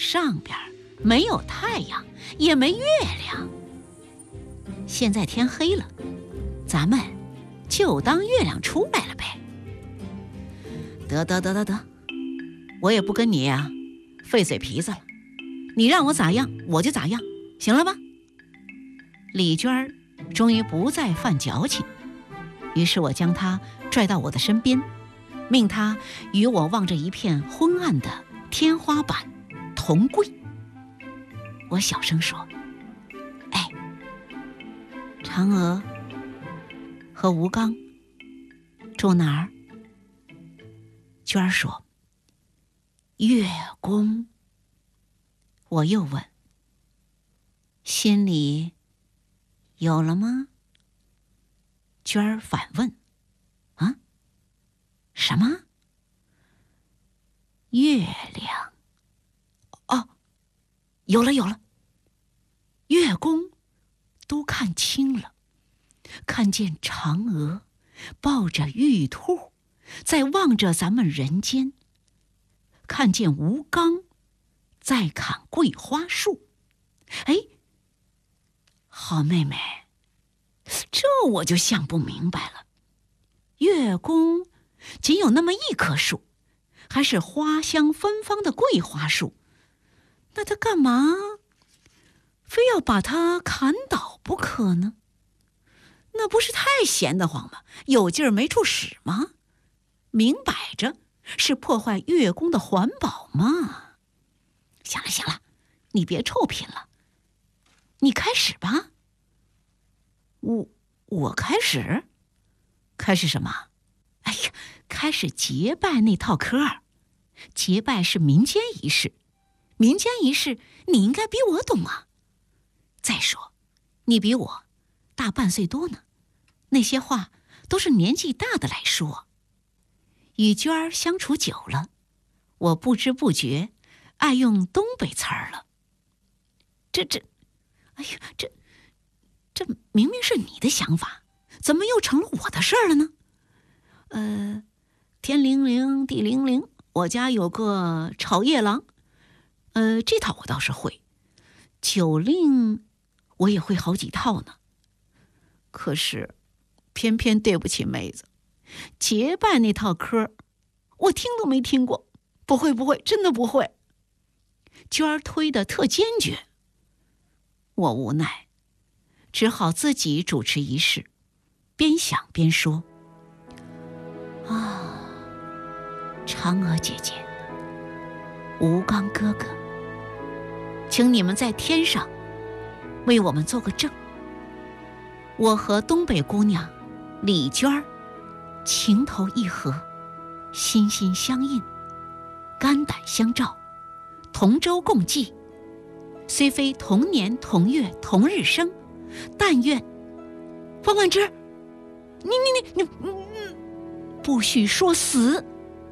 上边没有太阳，也没月亮。现在天黑了，咱们就当月亮出来了呗。得，我也不跟你呀费嘴皮子了，你让我咋样我就咋样，行了吧？李娟终于不再犯矫情，于是我将她拽到我的身边，命她与我望着一片昏暗的天花板同跪。我小声说：哎，嫦娥和吴刚住哪儿？娟儿说：月宫。我又问：心里有了吗？娟儿反问：啊？什么？月亮？哦，有了，月宫都看清了，看见嫦娥抱着玉兔在望着咱们人间，看见吴刚在砍桂花树。哎，好妹妹，这我就想不明白了，月宫仅有那么一棵树，还是花香芬芳的桂花树，那他干嘛非要把它砍倒不可呢？那不是太闲得慌吗？有劲儿没处使吗？明摆着是破坏月宫的环保嘛。行了，你别臭贫了，你开始吧。我开始？开始什么？哎呀，开始结拜那套嗑儿。结拜是民间仪式，民间仪式你应该比我懂啊。再说，你比我大半岁多呢，那些话都是年纪大的来说。与娟儿相处久了，我不知不觉爱用东北词儿了。哎呀，这明明是你的想法，怎么又成了我的事儿了呢？天灵灵地灵灵，我家有个炒夜郎，这套我倒是会。酒令我也会好几套呢。可是偏偏对不起妹子，结拜那套嗑我听都没听过，不会，真的不会。娟儿推得特坚决，我无奈，只好自己主持仪式，边想边说：啊，嫦娥姐姐，吴刚哥哥，请你们在天上为我们做个证。我和东北姑娘李娟儿情投意合，心心相印，肝胆相照，同舟共济。虽非同年同月同日生，但愿方万之，你不许说死。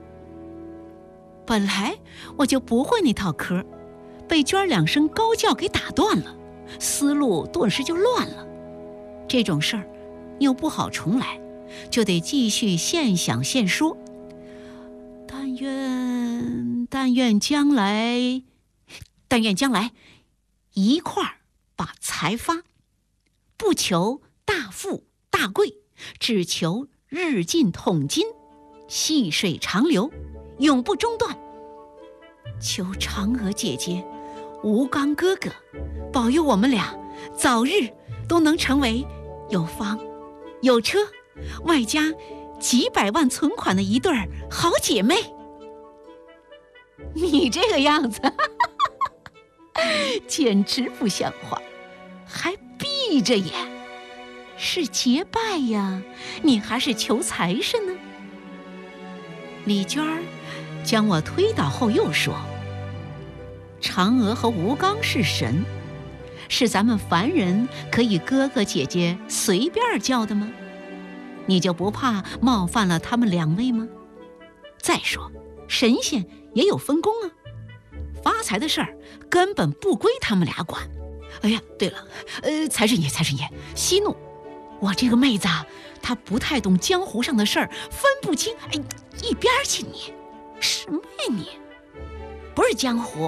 本来我就不会那套嗑，被娟儿两声高叫给打断了，思路顿时就乱了。这种事儿又不好重来，就得继续现想现说。但愿将来一块儿把财发，不求大富大贵，只求日进统金，细水长流，永不中断。求嫦娥姐姐、吴刚哥哥保佑我们俩早日都能成为有房有车，外加几百万存款的一对好姐妹。你这个样子简直不像话，还闭着眼，是结拜呀，你还是求财神呢？李娟儿将我推倒后又说：嫦娥和吴刚是神，是咱们凡人可以哥哥姐姐随便叫的吗？你就不怕冒犯了他们两位吗？再说神仙也有分工啊，发财的事儿根本不归他们俩管。哎呀，对了，财神爷，息怒，我这个妹子啊，她不太懂江湖上的事儿，分不清。哎，一边去你！什么呀你？不是江湖，